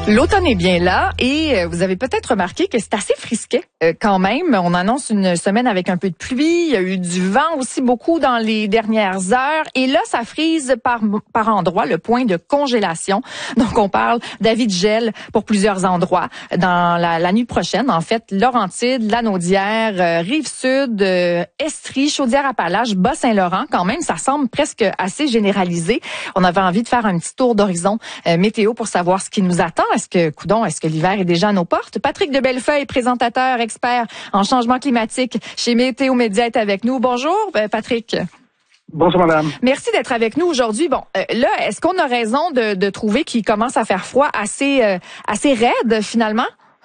L'automne est bien là et vous avez peut-être remarqué que c'est assez frisquet quand même. On annonce une semaine avec un peu de pluie. Il y a eu du vent aussi beaucoup dans les dernières heures. Et là, ça frise par endroits, le point de congélation. Donc, on parle d'avis de gel pour plusieurs endroits. Dans la nuit prochaine, en fait, Laurentides, Lanaudière, Rive-Sud, Estrie, Chaudière-Appalaches, Bas-Saint-Laurent. Quand même, ça semble presque assez généralisé. On avait envie de faire un petit tour d'horizon météo pour savoir ce qui nous attend. Est-ce que l'hiver est déjà à nos portes? Patrick de Bellefeuille, présentateur, expert en changement climatique chez Météo Média, est avec nous. Bonjour, Patrick. Bonjour, madame. Merci d'être avec nous aujourd'hui. Bon, là, est-ce qu'on a raison de trouver qu'il commence à faire froid assez raide, finalement?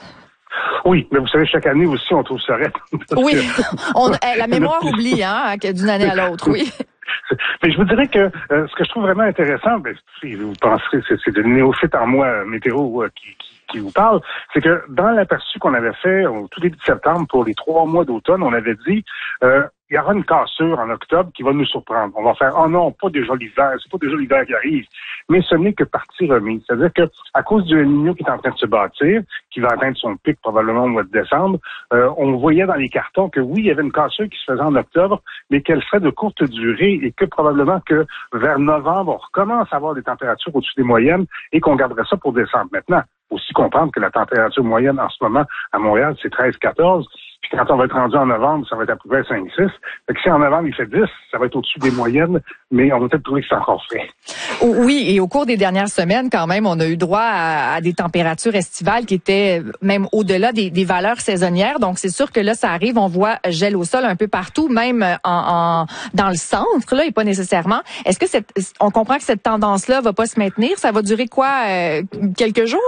Oui, mais vous savez, chaque année aussi, on trouve ça raide. Oui, la mémoire oublie, hein, d'une année à l'autre, oui. Mais je vous dirais que ce que je trouve vraiment intéressant, vous penserez, c'est le néophyte en moi météo qui vous parle, c'est que dans l'aperçu qu'on avait fait au tout début de septembre pour les 3 mois d'automne, on avait dit il y aura une cassure en octobre qui va nous surprendre. On va faire oh non, pas déjà l'hiver, c'est pas déjà l'hiver qui arrive, mais ce n'est que partie remise. C'est-à-dire que à cause du El Niño qui est en train de se bâtir, qui va atteindre son pic probablement au mois de décembre, on voyait dans les cartons que oui, il y avait une cassure qui se faisait en octobre, mais qu'elle serait de courte durée et que probablement que vers novembre, on recommence à avoir des températures au-dessus des moyennes et qu'on garderait ça pour décembre. Maintenant, aussi comprendre que la température moyenne en ce moment à Montréal, c'est 13-14. Puis quand on va être rendu en novembre, ça va être à peu près 5-6. Fait que si en novembre, il fait 10, ça va être au-dessus des moyennes, mais on va peut-être trouver que c'est encore frais. Oui, et au cours des dernières semaines, quand même, on a eu droit à des températures estivales qui étaient même au-delà des valeurs saisonnières. Donc, c'est sûr que là, ça arrive, on voit gel au sol un peu partout, même dans le centre, là, et pas nécessairement. Est-ce que on comprend que cette tendance-là va pas se maintenir? Ça va durer quoi, quelques jours?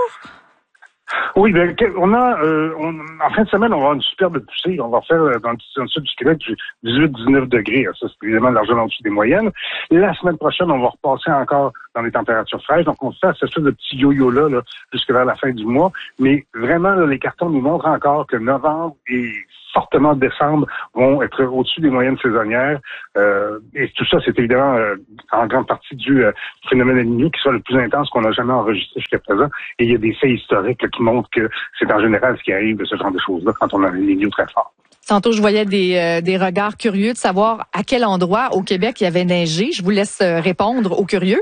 Oui, bien, en fin de semaine, on va avoir une superbe poussée. On va faire dans le sud du Québec du 18-19 degrés. Ça, c'est évidemment largement au-dessus des moyennes. La semaine prochaine, on va repasser encore dans les températures fraîches. Donc, on fait cette espèce de petit yo-yo-là jusque vers la fin du mois. Mais vraiment, là, les cartons nous montrent encore que novembre et fortement décembre vont être au-dessus des moyennes saisonnières. Et tout ça, c'est évidemment en grande partie dû au phénomène El Niño qui soit le plus intense qu'on n'a jamais enregistré jusqu'à présent. Et il y a des faits historiques qui montrent que c'est en général ce qui arrive de ce genre de choses-là quand on a un El Niño très fort. Tantôt, je voyais des regards curieux de savoir à quel endroit au Québec il y avait neigé. Je vous laisse répondre aux curieux.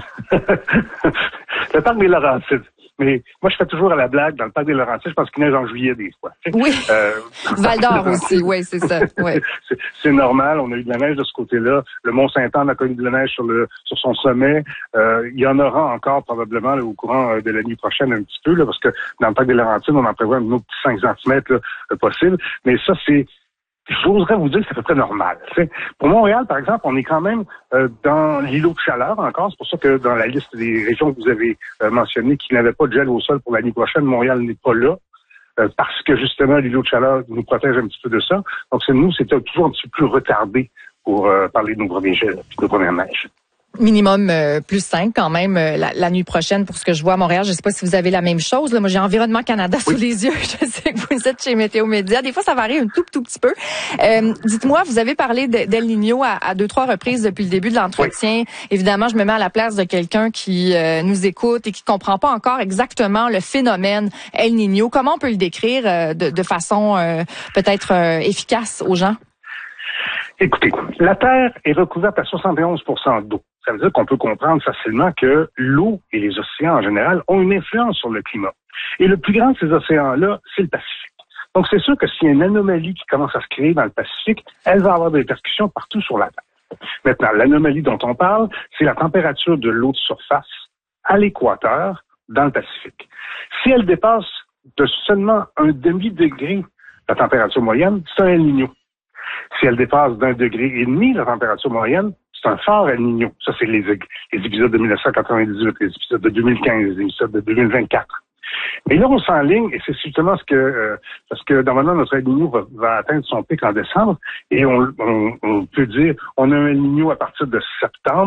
Le parc des Laurentides. Mais moi, je fais toujours à la blague, dans le parc des Laurentides, je pense qu'il neige en juillet des fois. Oui, Val-d'Or aussi, oui, c'est ça. Ouais. C'est normal, on a eu de la neige de ce côté-là. Le Mont-Saint-Anne a connu de la neige sur son sommet. Il y en aura encore probablement là, au courant de la nuit prochaine un petit peu, là, parce que dans le parc des Laurentides, on en prévoit un autre petit 5 cm possible. Mais ça, j'oserais vous dire que c'est à peu près normal. T'sais. Pour Montréal, par exemple, on est quand même dans l'îlot de chaleur encore. C'est pour ça que dans la liste des régions que vous avez mentionnées qui n'avaient pas de gel au sol pour l'année prochaine, Montréal n'est pas là. Parce que justement, l'îlot de chaleur nous protège un petit peu de ça. Donc c'est toujours un petit peu plus retardé pour parler de nos premiers gels, de nos premières neiges. Minimum plus 5 quand même la nuit prochaine pour ce que je vois à Montréal. Je sais pas si vous avez la même chose. Là, moi, j'ai Environnement Canada sous les yeux. Je sais que vous êtes chez Météo Média. Des fois, ça varie un tout petit peu. Dites-moi, vous avez parlé d'El Niño à 2-3 reprises depuis le début de l'entretien. Oui. Évidemment, je me mets à la place de quelqu'un qui nous écoute et qui comprend pas encore exactement le phénomène El Niño. Comment on peut le décrire de façon peut-être efficace aux gens? Écoutez, la Terre est recouverte à 71% d'eau. Ça veut dire qu'on peut comprendre facilement que l'eau et les océans en général ont une influence sur le climat. Et le plus grand de ces océans-là, c'est le Pacifique. Donc c'est sûr que s'il y a une anomalie qui commence à se créer dans le Pacifique, elle va avoir des répercussions partout sur la Terre. Maintenant, l'anomalie dont on parle, c'est la température de l'eau de surface à l'équateur dans le Pacifique. Si elle dépasse de seulement 1/2 degré la température moyenne, c'est un El Niño. Si elle dépasse d'1,5 degré la température moyenne, c'est un fort El Niño. Ça, c'est les épisodes de 1998, les épisodes de 2015, les épisodes de 2024. Mais là, on s'enligne, et c'est justement parce que normalement, notre El Niño va atteindre son pic en décembre, et on peut dire, on a un El Niño à partir de septembre,